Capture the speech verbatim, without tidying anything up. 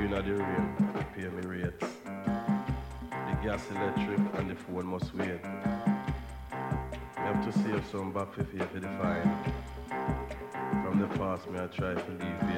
in the rain, pay me rates. The gas, electric, and the phone must wait. I have to save some back for fear for the fine. From the past, me I try to leave